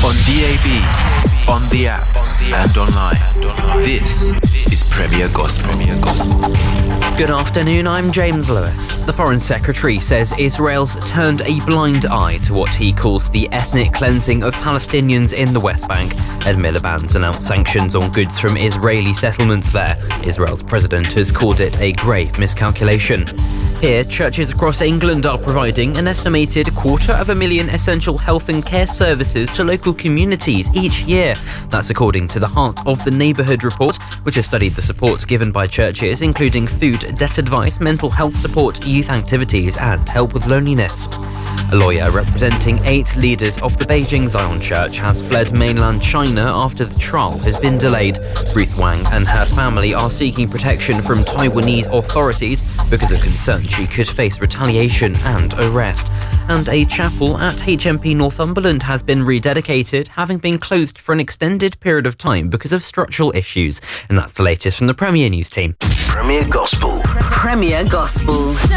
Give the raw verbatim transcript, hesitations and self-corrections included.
On D A B, on the app, and online. This is Premier Gospel. Good afternoon, I'm James Lewis. The Foreign Secretary says Israel's turned a blind eye to what he calls the ethnic cleansing of Palestinians in the West Bank. Ed Miliband's announced sanctions on goods from Israeli settlements there. Israel's president has called it a grave miscalculation. Here, churches across England are providing an estimated quarter of a million essential health and care services to local communities each year. That's according to the Heart of the Neighbourhood report, which has studied the support given by churches, including food, debt advice, mental health support, youth activities and help with loneliness. A lawyer representing eight leaders of the Beijing Zion Church has fled mainland China after the trial has been delayed. Ruth Wang and her family are seeking protection from Taiwanese authorities because of concern she could face retaliation and arrest. And a chapel at H M P Northumberland has been rededicated, having been closed for an extended period of time because of structural issues. And that's the latest from the Premier News team. Premier Gospel. Premier Gospel.